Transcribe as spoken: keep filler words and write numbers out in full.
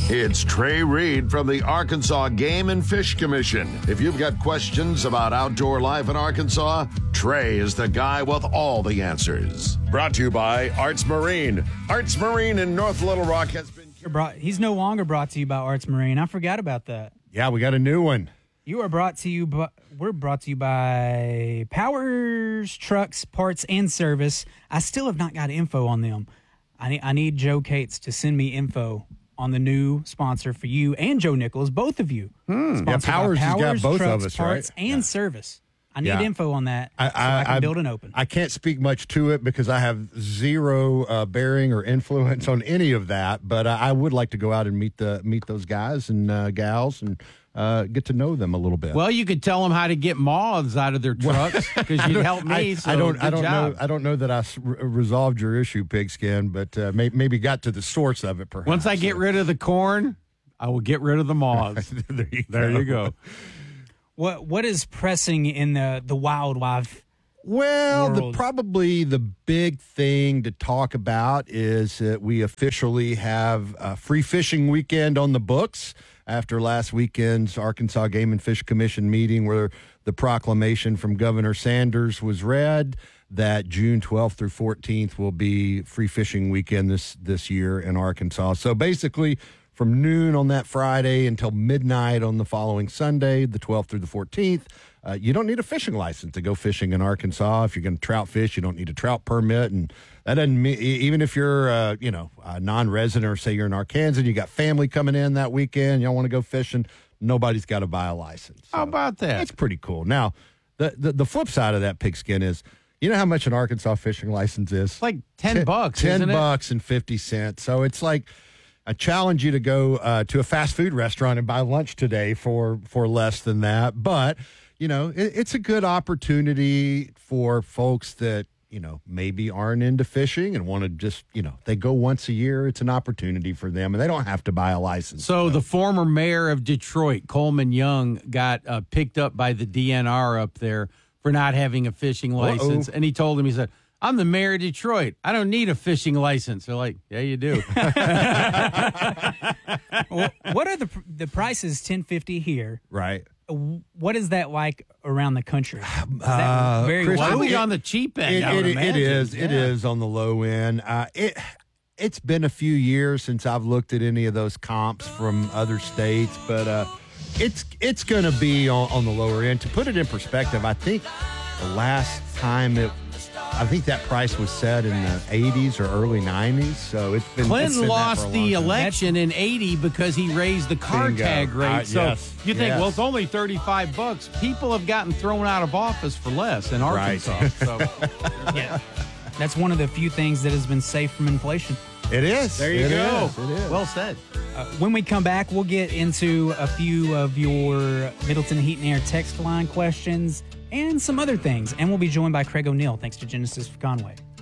It's Trey Reed from the Arkansas Game and Fish Commission. If you've got questions about outdoor life in Arkansas, Trey is the guy with all the answers. Brought to you by Arts Marine. Arts Marine in North Little Rock has been... Brought, he's no longer brought to you by Arts Marine. I forgot about that. Yeah, we got a new one. You are brought to you by, we're brought to you by Powers Trucks, Parts, and Service. I still have not got info on them. I need, I need Joe Cates to send me info on the new sponsor for you and Joe Nichols, both of you. Hmm. Yeah, Powers has got both Trucks, of us, Parts, right? and Yeah. Service. I need Yeah. info on that I, so I, I can I, build an open. I can't speak much to it because I have zero uh, bearing or influence on any of that. But uh, I would like to go out and meet the meet those guys and uh, gals and uh, get to know them a little bit. Well, you could tell them how to get moths out of their trucks because you'd help me. I, so I don't. good I don't job. know. I don't know that I s- re- resolved your issue, Pigskin, but uh, may, maybe got to the source of it. Perhaps Once I get rid of the corn, I will get rid of the moths. there you there go. you go. What What is pressing in the, the wildlife? Well, the, world? probably the big thing to talk about is that we officially have a free fishing weekend on the books after last weekend's Arkansas Game and Fish Commission meeting where the proclamation from Governor Sanders was read that June twelfth through fourteenth will be free fishing weekend this, this year in Arkansas. So basically, from noon on that Friday until midnight on the following Sunday, the twelfth through the fourteenth, uh, you don't need a fishing license to go fishing in Arkansas. If you're going to trout fish, you don't need a trout permit. And that doesn't mean, even if you're, uh, you know, a non-resident or say you're in Arkansas, you got family coming in that weekend, you don't want to go fishing, nobody's got to buy a license. So How about that? that's pretty cool. Now, the, the, the flip side of that, Pigskin, is you know how much an Arkansas fishing license is? It's like ten bucks, ten isn't it? bucks and fifty cents. So it's like, I challenge you to go uh, to a fast food restaurant and buy lunch today for, for less than that. But, you know, it, it's a good opportunity for folks that, you know, maybe aren't into fishing and want to just, you know, they go once a year. It's an opportunity for them and they don't have to buy a license. So the former mayor of Detroit, Coleman Young, got uh, picked up by the D N R up there for not having a fishing license. Uh-oh. And he told him, he said, I'm the mayor of Detroit. I don't need a fishing license. They're like, yeah, you do. Well, what are the the prices? ten fifty here. Right. What is that like around the country? Is that Uh, very Chris, low? Probably on the cheap end, It, I would it, it imagine. is. It Yeah. is on the low end. Uh, it it's been a few years since I've looked at any of those comps from other states, but uh, it's it's going to be on, on the lower end. To put it in perspective, I think the last time it, I think that price was set in the eighties or early nineties. So it's been it's Clinton been that for lost a the long time. election in eighty because he raised the car Bingo. tag rate. Uh, so yes, you think, yes. well, it's only thirty-five bucks. People have gotten thrown out of office for less in Arkansas. So Yeah, that's one of the few things that has been safe from inflation. It is. there you It go. is. It is. Well said. Uh, when we come back, we'll get into a few of your Middleton Heat and Air text line questions and some other things. And we'll be joined by Craig O'Neill, thanks to Genesis for Conway.